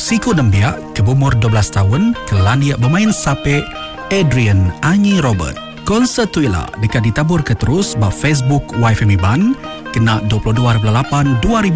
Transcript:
Siku Nembia ke umur 12 tahun kelania bermain sape Adrian Anyi Robert. Konsert tuila dekat ditabur ke terus ba Facebook YFM Ban kena 22/8/2000